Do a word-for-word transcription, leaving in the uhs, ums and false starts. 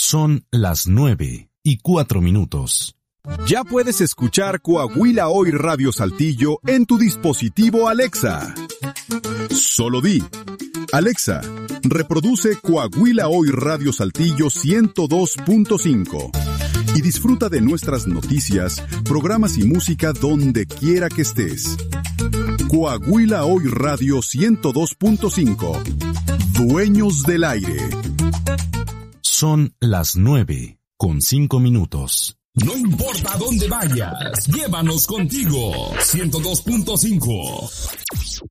Son las nueve y cuatro minutos. Ya puedes escuchar Coahuila Hoy Radio Saltillo en tu dispositivo Alexa. Solo di: Alexa, reproduce Coahuila Hoy Radio Saltillo ciento dos punto cinco y disfruta de nuestras noticias, programas y música donde quiera que estés. Coahuila Hoy Radio ciento dos punto cinco. Dueños del aire. Son las nueve con cinco minutos. No importa dónde vayas, llévanos contigo. ciento dos punto cinco.